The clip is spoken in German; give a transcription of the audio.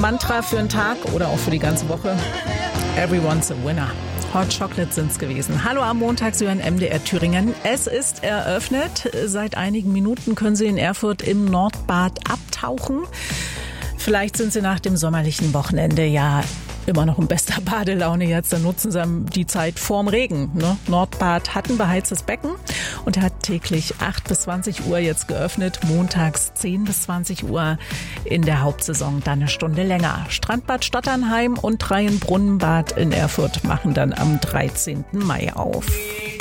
Mantra für einen Tag oder auch für die ganze Woche. Everyone's a winner. Hot Chocolate sind's gewesen. Hallo am Montag, Sie hören MDR Thüringen. Es ist eröffnet. Seit einigen Minuten können Sie in Erfurt im Nordbad abtauchen. Vielleicht sind Sie nach dem sommerlichen Wochenende ja immer noch in bester Badelaune jetzt. Dann nutzen Sie die Zeit vorm Regen. Ne? Nordbad hat ein beheiztes Becken und er hat täglich 8 bis 20 Uhr jetzt geöffnet. Montags 10 bis 20 Uhr in der Hauptsaison, dann eine Stunde länger. Strandbad Stotternheim und Treienbrunnenbad in Erfurt machen dann am 13. Mai auf.